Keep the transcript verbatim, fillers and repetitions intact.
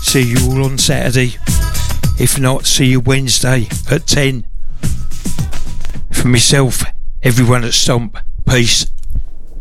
See you all on Saturday. If not, see you Wednesday at ten. For myself, everyone at Stomp, peace.